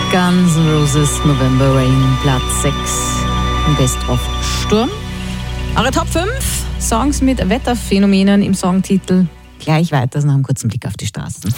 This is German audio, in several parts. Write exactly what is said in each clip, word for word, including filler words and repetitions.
Guns N' Roses, November Rain, Platz sechs im Best of Sturm. Eure Top fünf Songs mit Wetterphänomenen im Songtitel. Gleich weiter nach einem kurzen Blick auf die Straßen.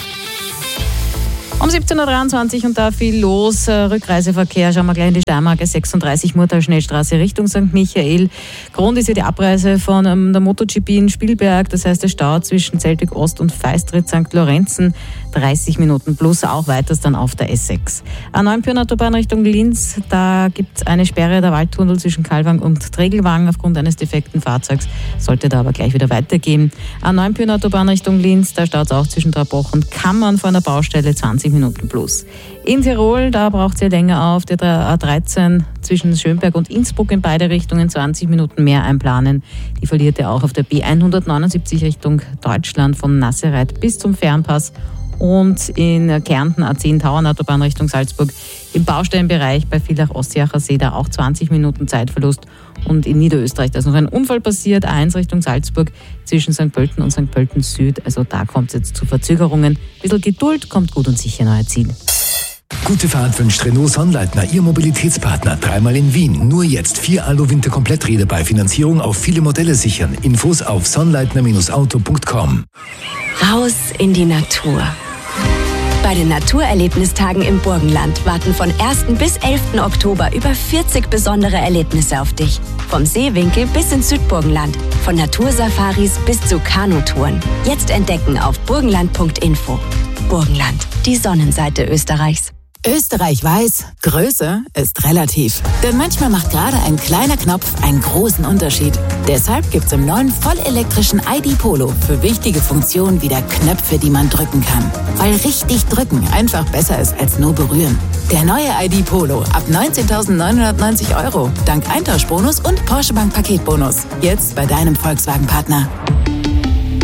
Um siebzehn Uhr dreiundzwanzig und da viel los. Rückreiseverkehr, schauen wir gleich in die Steiermark, sechsunddreißig Murtal-Schnellstraße Richtung Sankt Michael. Grund ist ja die Abreise von ähm, der MotoGP in Spielberg, das heißt der Stau zwischen Zeltweg Ost und Feistritz Sankt Lorenzen, dreißig Minuten plus, auch weiters dann auf der S sechs. A neun Pyreneenautobahn Richtung Linz, da gibt es eine Sperre der Waldtunnel zwischen Kalwang und Tregelwang aufgrund eines defekten Fahrzeugs, sollte da aber gleich wieder weitergehen. A neun Pyreneenautobahn Richtung Linz, da staut es auch zwischen Trabach und Kammern vor einer Baustelle, zwanzig Minuten plus. In Tirol, da braucht es ja länger auf der A dreizehn zwischen Schönberg und Innsbruck in beide Richtungen, zwanzig Minuten mehr einplanen. Die verliert ja auch auf der B hundertneunundsiebzig Richtung Deutschland von Nassereit bis zum Fernpass. Und in Kärnten A zehn Tauernautobahn Richtung Salzburg im Baustellenbereich bei Villach-Ostiacher See da auch zwanzig Minuten Zeitverlust. Und in Niederösterreich, da ist noch ein Unfall passiert, A eins Richtung Salzburg zwischen Sankt Pölten und Sankt Pölten Süd. Also da kommt es jetzt zu Verzögerungen. Ein bisschen Geduld, kommt gut und sicher in euer Ziel. Gute Fahrt wünscht Renault Sonnleitner, Ihr Mobilitätspartner. Dreimal in Wien. Nur jetzt vier Alu-Winter-Kompletträder bei Finanzierung auf viele Modelle sichern. Infos auf sonnleitner Auto punkt com. Raus in die Natur. Bei den Naturerlebnistagen im Burgenland warten von ersten bis elften Oktober über vierzig besondere Erlebnisse auf dich. Vom Seewinkel bis ins Südburgenland, von Natursafaris bis zu Kanutouren. Jetzt entdecken auf burgenland punkt info. Burgenland, die Sonnenseite Österreichs. Österreich weiß, Größe ist relativ. Denn manchmal macht gerade ein kleiner Knopf einen großen Unterschied. Deshalb gibt's im neuen vollelektrischen I D Polo für wichtige Funktionen wieder Knöpfe, die man drücken kann. Weil richtig drücken einfach besser ist als nur berühren. Der neue I D Polo ab neunzehntausendneunhundertneunzig Euro. Dank Eintauschbonus und Porsche Bank Paketbonus. Jetzt bei deinem Volkswagen-Partner.